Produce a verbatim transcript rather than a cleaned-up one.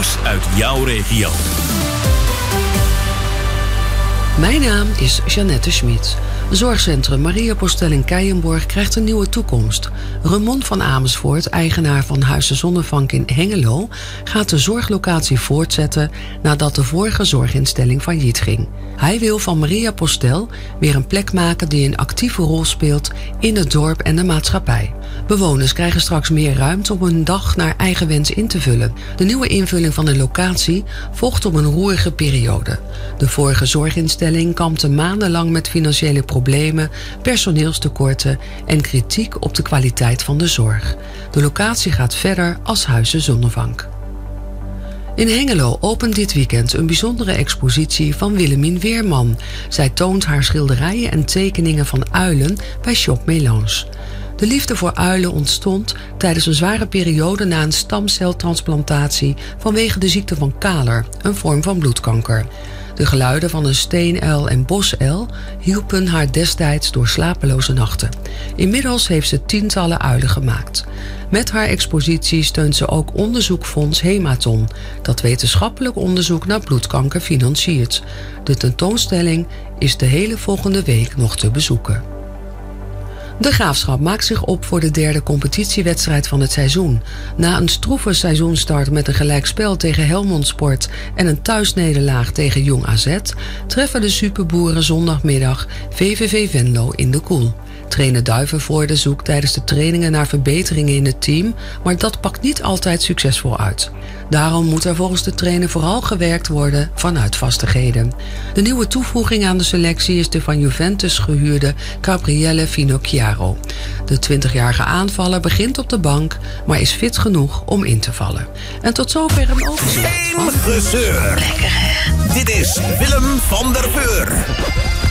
nieuws uit jouw regio. Mijn naam is Jeannette Schmid. Zorgcentrum Mariapostel in Keijenborg krijgt een nieuwe toekomst. Ramon van Amersfoort, eigenaar van Huis de Zonnevank in Hengelo, gaat de zorglocatie voortzetten nadat de vorige zorginstelling failliet ging. Hij wil van Mariapostel weer een plek maken die een actieve rol speelt in het dorp en de maatschappij. Bewoners krijgen straks meer ruimte om hun dag naar eigen wens in te vullen. De nieuwe invulling van de locatie volgt op een roerige periode. De vorige zorginstelling kampte maandenlang met financiële problemen, personeelstekorten en kritiek op de kwaliteit van de zorg. De locatie gaat verder als Huis de Zonnevank. In Hengelo opent dit weekend een bijzondere expositie van Willemien Weerman. Zij toont haar schilderijen en tekeningen van uilen bij Shop Mélange. De liefde voor uilen ontstond tijdens een zware periode na een stamceltransplantatie vanwege de ziekte van Kaler, een vorm van bloedkanker. De geluiden van een steenuil en bosuil hielpen haar destijds door slapeloze nachten. Inmiddels heeft ze tientallen uilen gemaakt. Met haar expositie steunt ze ook onderzoekfonds Hematon, dat wetenschappelijk onderzoek naar bloedkanker financiert. De tentoonstelling is de hele volgende week nog te bezoeken. De Graafschap maakt zich op voor de derde competitiewedstrijd van het seizoen. Na een stroeve seizoenstart met een gelijkspel tegen Helmond Sport en een thuisnederlaag tegen Jong A Z... treffen de superboeren zondagmiddag V V V Venlo in de Koel. Trainer Duivenvoorde zoekt tijdens de trainingen naar verbeteringen in het team, maar dat pakt niet altijd succesvol uit. Daarom moet er volgens de trainer vooral gewerkt worden vanuit vastigheden. De nieuwe toevoeging aan de selectie is de van Juventus gehuurde Gabriele Finocchiaro. De twintigjarige aanvaller begint op de bank, maar is fit genoeg om in te vallen. En tot zover een overzicht van... Geen gezeur. Lekker hè? Dit is Willem van der Veur.